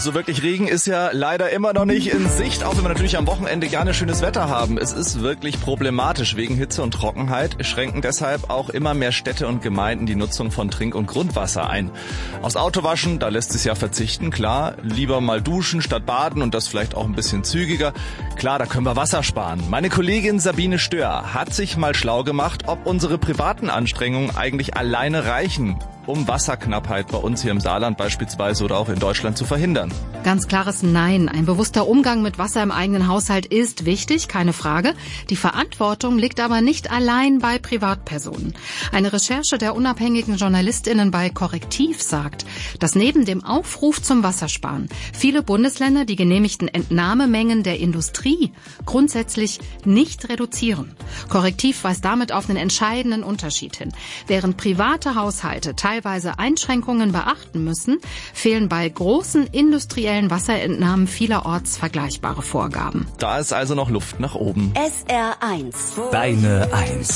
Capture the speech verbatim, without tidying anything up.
so wirklich Regen ist ja leider immer noch nicht in Sicht, auch wenn wir natürlich am Wochenende gerne schönes Wetter haben. Es ist wirklich problematisch. Wegen Hitze und Trockenheit schränken deshalb auch immer mehr Städte und Gemeinden die Nutzung von Trink- und Grundwasser ein. Aufs Autowaschen, da lässt es ja verzichten, klar. Lieber mal duschen statt baden und das vielleicht auch ein bisschen zügiger. Klar, da können wir Wasser sparen. Meine Kollegin Sabine Stör hat sich mal schlau gemacht, ob unsere privaten Anstrengungen eigentlich alleine reichen, um Wasserknappheit bei uns hier im Saarland beispielsweise oder auch in Deutschland zu verhindern. Ganz klares Nein. Ein bewusster Umgang mit Wasser im eigenen Haushalt ist wichtig, keine Frage. Die Verantwortung liegt aber nicht allein bei Privatpersonen. Eine Recherche der unabhängigen JournalistInnen bei Korrektiv sagt, dass neben dem Aufruf zum Wassersparen viele Bundesländer die genehmigten Entnahmemengen der Industrie grundsätzlich nicht reduzieren. Korrektiv weist damit auf einen entscheidenden Unterschied hin. Während private Haushalte teilweise Einschränkungen beachten müssen, fehlen bei großen industriellen Wasserentnahmen vielerorts vergleichbare Vorgaben. Da ist also noch Luft nach oben. S R eins. Deine eins.